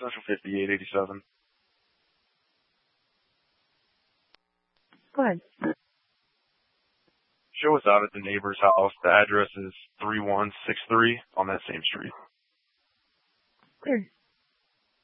Social 5887. Go ahead. Show us out at the neighbor's house. The address is 3163 on that same street. Clear.